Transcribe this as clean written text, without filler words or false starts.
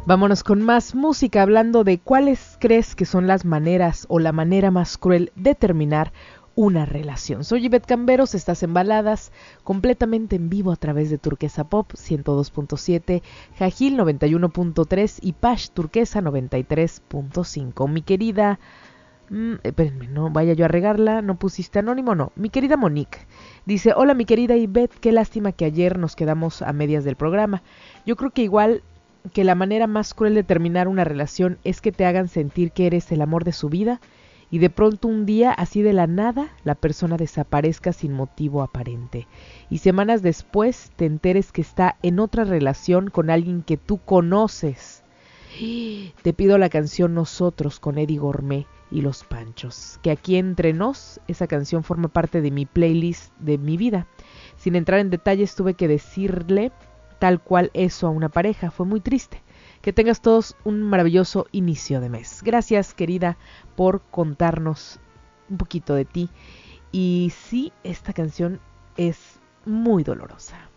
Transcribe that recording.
Vámonos con más música, hablando de cuáles crees que son las maneras o la manera más cruel de terminar una relación. Soy Ivette Camberos, estás en Baladas, completamente en vivo a través de Turquesa Pop 102.7, Jajil 91.3 y Pash Turquesa 93.5. Mi querida... espérenme, no vaya yo a regarla, no pusiste anónimo, no. Mi querida Monique dice: hola mi querida Ivette, qué lástima que ayer nos quedamos a medias del programa. Yo creo que igual que la manera más cruel de terminar una relación es que te hagan sentir que eres el amor de su vida y de pronto un día, así de la nada, la persona desaparezca sin motivo aparente y semanas después te enteres que está en otra relación con alguien que tú conoces. Te pido la canción Nosotros con Eddie Gourmet y Los Panchos, que aquí entre nos, esa canción forma parte de mi playlist de mi vida. Sin entrar en detalles, tuve que decirle tal cual eso a una pareja, fue muy triste. Que tengas todos un maravilloso inicio de mes. Gracias, querida, por contarnos un poquito de ti. Y sí, esta canción es muy dolorosa.